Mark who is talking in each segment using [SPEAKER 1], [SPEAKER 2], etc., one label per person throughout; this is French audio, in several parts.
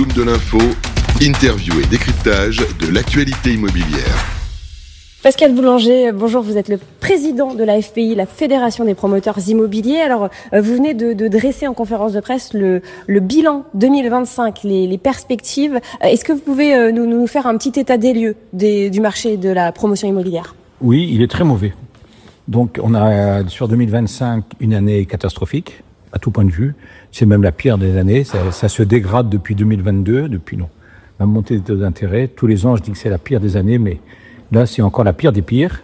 [SPEAKER 1] Zoom de l'info, interview et décryptage de l'actualité immobilière.
[SPEAKER 2] Pascal Boulanger, bonjour, vous êtes le président de la FPI, la Fédération des promoteurs immobiliers. Alors, vous venez de dresser en conférence de presse le bilan 2025, les perspectives. Est-ce que vous pouvez nous faire un petit état des lieux du marché de la promotion immobilière ?
[SPEAKER 3] Oui, il est très mauvais. Donc, on a sur 2025 une année catastrophique, à tout point de vue. C'est même la pire des années. Ça se dégrade depuis 2022, depuis la montée des taux d'intérêt. Tous les ans, je dis que c'est la pire des années, mais là, c'est encore la pire des pires.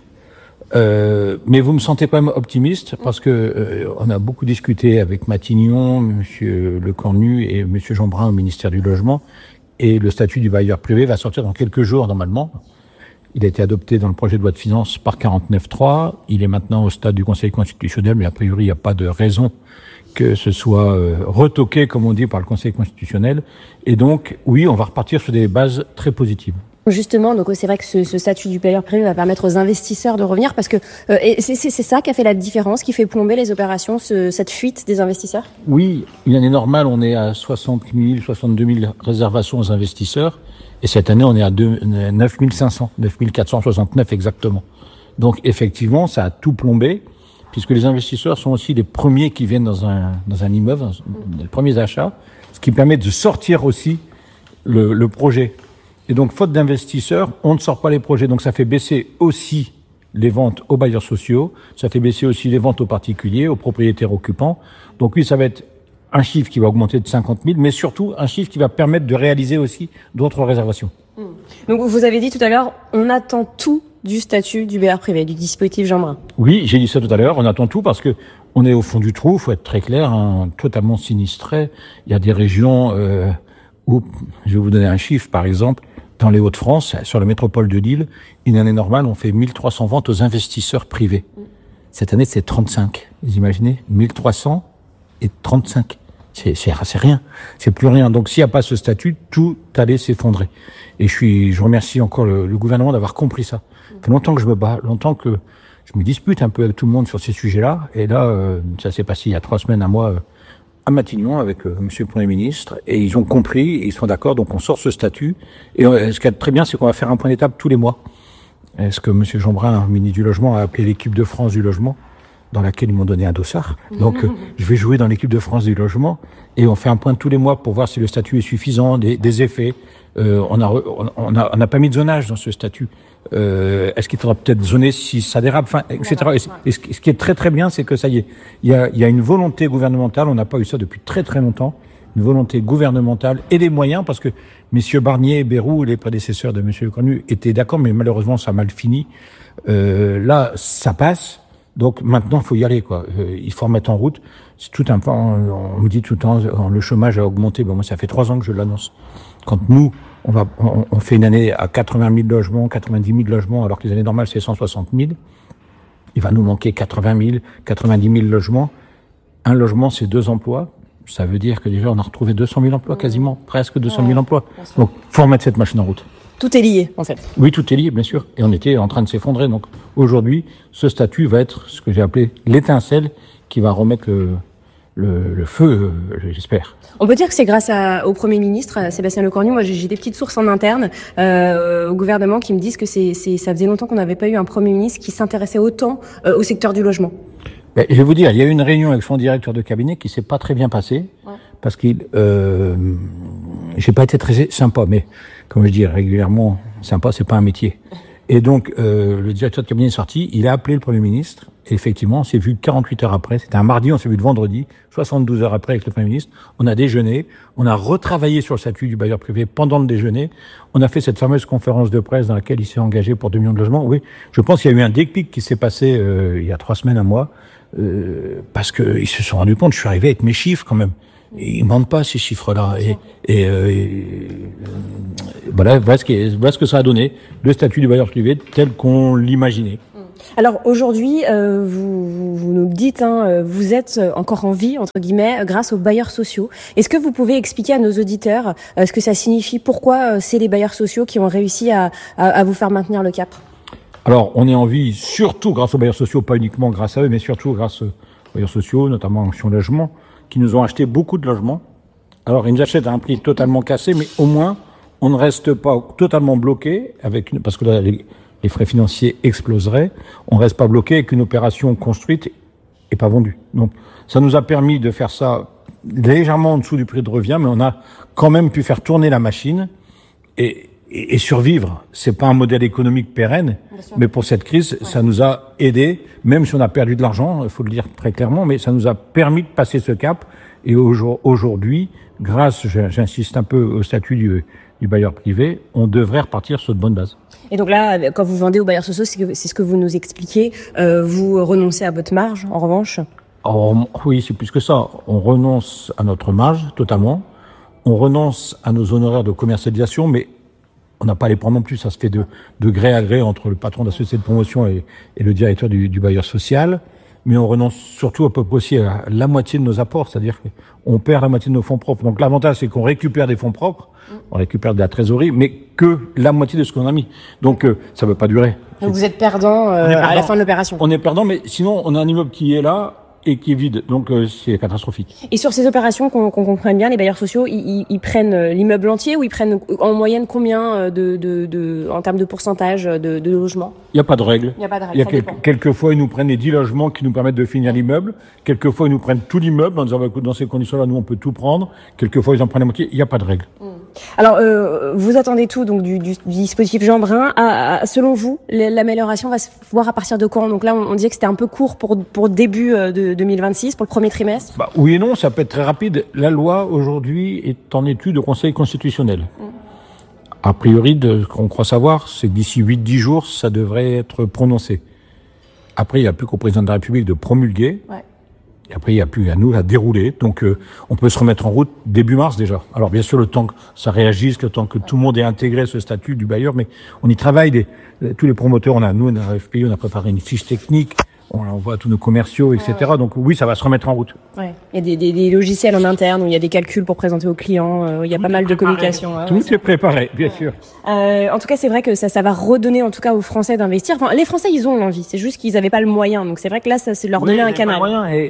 [SPEAKER 3] Mais vous me sentez quand même optimiste parce que on a beaucoup discuté avec Matignon, Monsieur Lecornu et Monsieur Jeanbrun au ministère du Logement. Et le statut du bailleur privé va sortir dans quelques jours, normalement. Il a été adopté dans le projet de loi de finances par 49.3. Il est maintenant au stade du Conseil constitutionnel, mais a priori, il n'y a pas de raison que ce soit retoqué, comme on dit, par le Conseil constitutionnel. Et donc, oui, on va repartir sur des bases très positives.
[SPEAKER 2] Justement, donc c'est vrai que ce statut du bailleur privé va permettre aux investisseurs de revenir parce que c'est ça qui a fait la différence, qui fait plomber les opérations, cette fuite des investisseurs.
[SPEAKER 3] Oui, une année normale, on est à 60 000, 62 000 réservations aux investisseurs. Et cette année, on est à 9 500, 9 469 exactement. Donc effectivement, ça a tout plombé, puisque les investisseurs sont aussi les premiers qui viennent dans un immeuble, les premiers achats, ce qui permet de sortir aussi le projet. Et donc, faute d'investisseurs, on ne sort pas les projets. Donc, ça fait baisser aussi les ventes aux bailleurs sociaux, ça fait baisser aussi les ventes aux particuliers, aux propriétaires occupants. Donc oui, ça va être un chiffre qui va augmenter de 50 000, mais surtout un chiffre qui va permettre de réaliser aussi d'autres réservations.
[SPEAKER 2] Donc, vous avez dit tout à l'heure, on attend tout du statut du bailleur privé, du dispositif Jeanbrun.
[SPEAKER 3] Oui, j'ai dit ça tout à l'heure, on attend tout parce que on est au fond du trou, faut être très clair, totalement sinistré. Il y a des régions où, je vais vous donner un chiffre, par exemple, dans les Hauts-de-France, sur la métropole de Lille, une année normale, on fait 1300 ventes aux investisseurs privés. Cette année, c'est 35. Vous imaginez 1300 et 35. C'est rien. C'est plus rien. Donc, s'il n'y a pas ce statut, tout allait s'effondrer. Et je remercie encore le gouvernement d'avoir compris ça. Ça fait longtemps que je me bats, longtemps que je me dispute un peu avec tout le monde sur ces sujets-là. Et là, ça s'est passé il y a 3 semaines, un mois, à Matignon avec Monsieur le Premier ministre, et ils ont compris, et ils sont d'accord, donc on sort ce statut. Et ce qui est très bien, c'est qu'on va faire un point d'étape tous les mois. Est-ce que Monsieur Jeanbrun, ministre du Logement, a appelé l'équipe de France du logement, dans laquelle ils m'ont donné un dossard. Donc, je vais jouer dans l'équipe de France du logement, et on fait un point tous les mois pour voir si le statut est suffisant, des effets. On n'a pas mis de zonage dans ce statut. Est-ce qu'il faudra peut-être zoner si ça dérape, enfin, etc. Et ce qui est très très bien, c'est que ça y est, il y a une volonté gouvernementale. On n'a pas eu ça depuis très très longtemps. Une volonté gouvernementale et des moyens, parce que messieurs Barnier et Bayrou, les prédécesseurs de monsieur Lecornu, étaient d'accord, mais malheureusement ça a mal fini. Là, ça passe. Donc maintenant, il faut y aller, quoi. Il faut remettre en route. C'est tout un pan. On me dit tout le temps, le chômage a augmenté. Bon, moi, ça fait 3 ans que je l'annonce. Quand nous, on fait une année à 80 000 logements, 90 000 logements, alors que les années normales, c'est 160 000. Il va nous manquer 80 000, 90 000 logements. Un logement, c'est 2 emplois. Ça veut dire que déjà, on a retrouvé 200 000 emplois, quasiment, presque 200 000 emplois. Donc, faut remettre cette machine en route.
[SPEAKER 2] Tout est lié, en fait.
[SPEAKER 3] Oui, tout est lié, bien sûr. Et on était en train de s'effondrer. Donc, aujourd'hui, ce statut va être ce que j'ai appelé l'étincelle qui va remettre le feu, j'espère.
[SPEAKER 2] On peut dire que c'est grâce au Premier ministre, à Sébastien Lecornu. Moi, j'ai des petites sources en interne au gouvernement qui me disent que ça faisait longtemps qu'on n'avait pas eu un Premier ministre qui s'intéressait autant au secteur du logement.
[SPEAKER 3] Ben, je vais vous dire, il y a eu une réunion avec son directeur de cabinet qui s'est pas très bien passée, parce qu'il, j'ai pas été très sympa, mais comme je dis régulièrement, sympa, c'est pas un métier. Et donc, le directeur de cabinet est sorti, il a appelé le Premier ministre, et effectivement, on s'est vu 48 heures après, c'était un mardi, on s'est vu le vendredi, 72 heures après avec le Premier ministre, on a déjeuné, on a retravaillé sur le statut du bailleur privé pendant le déjeuner, on a fait cette fameuse conférence de presse dans laquelle il s'est engagé pour 2 millions de logements. Oui, je pense qu'il y a eu un déclic qui s'est passé il y a 3 semaines, un mois, parce que ils se sont rendus compte, je suis arrivé avec mes chiffres quand même. Ils mentent pas ces chiffres-là. Voilà ce que ça a donné, le statut du bailleur privé tel qu'on l'imaginait.
[SPEAKER 2] Alors aujourd'hui, vous nous dites, vous êtes encore en vie, entre guillemets, grâce aux bailleurs sociaux. Est-ce que vous pouvez expliquer à nos auditeurs ce que ça signifie, pourquoi c'est les bailleurs sociaux qui ont réussi à vous faire maintenir le cap ?
[SPEAKER 3] Alors, on est en vie surtout grâce aux bailleurs sociaux, pas uniquement grâce à eux, mais surtout grâce aux bailleurs sociaux, notamment Action Logement, qui nous ont acheté beaucoup de logements Alors, ils nous achètent à un prix totalement cassé, mais au moins, on ne reste pas totalement bloqué parce que là, les frais financiers exploseraient. On ne reste pas bloqué avec une opération construite et pas vendue. Donc, ça nous a permis de faire ça légèrement en dessous du prix de revient, mais on a quand même pu faire tourner la machine et survivre. C'est pas un modèle économique pérenne, mais pour cette crise, ça nous a aidé, même si on a perdu de l'argent, il faut le dire très clairement, mais ça nous a permis de passer ce cap. Et aujourd'hui, grâce, j'insiste un peu au statut du bailleur privé, on devrait repartir sur de bonnes bases.
[SPEAKER 2] Et donc là, quand vous vendez aux bailleurs sociaux, c'est ce que vous nous expliquez, vous renoncez à votre marge, en revanche?
[SPEAKER 3] Oui, c'est plus que ça. On renonce à notre marge, totalement. On renonce à nos honoraires de commercialisation, mais on n'a pas à les prendre non plus. Ça se fait de gré à gré entre le patron de la société de promotion et le directeur du bailleur social. Mais on renonce surtout à peu près aussi à la moitié de nos apports, c'est-à-dire qu'on perd la moitié de nos fonds propres. Donc l'avantage, c'est qu'on récupère des fonds propres, on récupère de la trésorerie, mais que la moitié de ce qu'on a mis. Donc ça ne peut pas durer.
[SPEAKER 2] Donc vous êtes perdant à la fin de l'opération.
[SPEAKER 3] On est perdant, mais sinon on a un immeuble qui est là et qui est vide. Donc c'est catastrophique.
[SPEAKER 2] Et sur ces opérations, qu'on comprenne bien, les bailleurs sociaux, ils prennent l'immeuble entier ou ils prennent en moyenne combien en termes de pourcentage de logements?
[SPEAKER 3] Il n'y a pas de règle.
[SPEAKER 2] Il y a pas de règle.
[SPEAKER 3] Quelquefois, ils nous prennent les 10 logements qui nous permettent de finir l'immeuble. Quelquefois, ils nous prennent tout l'immeuble en disant, écoute, dans ces conditions-là, nous, on peut tout prendre. Quelquefois, ils en prennent la moitié. Il n'y a pas de règle.
[SPEAKER 2] Alors, vous attendez tout donc du dispositif Jeanbrun. Selon vous, l'amélioration va se voir à partir de quand? Donc là, on disait que c'était un peu court pour début de 2026, pour le premier trimestre.
[SPEAKER 3] Oui et non, ça peut être très rapide. La loi, aujourd'hui, est en étude au Conseil constitutionnel. A priori, ce qu'on croit savoir, c'est que d'ici 8-10 jours, ça devrait être prononcé. Après, il n'y a plus qu'au président de la République de promulguer. Ouais. Et après, il n'y a plus à nous à dérouler. Donc, on peut se remettre en route début mars déjà. Alors, bien sûr, le temps que ça réagisse, le temps que tout le monde ait intégré ce statut du bailleur, mais on y travaille. Tous les promoteurs, nous, dans la FPI, on a préparé une fiche technique. On l'envoie à tous nos commerciaux, etc. Ouais. Donc oui, ça va se remettre en route.
[SPEAKER 2] Ouais. Il y a des logiciels en interne où il y a des calculs pour présenter aux clients. Il y a pas mal de communication.
[SPEAKER 3] Tout est préparé, bien sûr.
[SPEAKER 2] En tout cas, c'est vrai que ça va redonner en tout cas aux Français d'investir. Enfin, les Français, ils ont l'envie. C'est juste qu'ils n'avaient pas le moyen. Donc c'est vrai que là, ça c'est leur donner un canal.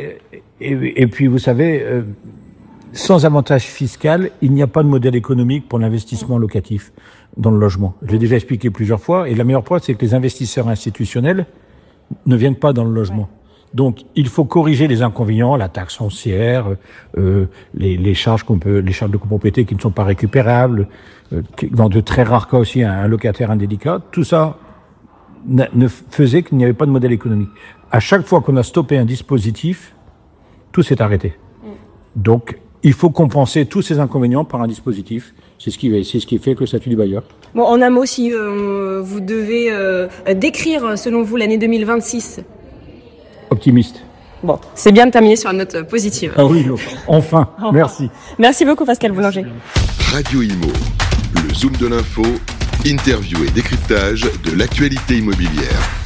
[SPEAKER 3] Et puis vous savez, sans avantage fiscal, il n'y a pas de modèle économique pour l'investissement locatif dans le logement. Je l'ai déjà expliqué plusieurs fois. Et la meilleure preuve, c'est que les investisseurs institutionnels ne viennent pas dans le logement. Ouais. Donc, il faut corriger les inconvénients, la taxe foncière, les charges les charges de copropriété qui ne sont pas récupérables, dans de très rares cas aussi un locataire indélicat. Tout ça ne faisait qu'il n'y avait pas de modèle économique. À chaque fois qu'on a stoppé un dispositif, tout s'est arrêté. Donc, il faut compenser tous ces inconvénients par un dispositif. C'est ce qui fait que le statut du bailleur.
[SPEAKER 2] Bon, en un mot, si vous devez décrire, selon vous, l'année 2026.
[SPEAKER 3] Optimiste.
[SPEAKER 2] Bon, c'est bien de terminer sur une note positive.
[SPEAKER 3] Ah oui, enfin. Merci.
[SPEAKER 2] Merci beaucoup, Pascal Boulanger.
[SPEAKER 1] Radio Imo, le zoom de l'info, interview et décryptage de l'actualité immobilière.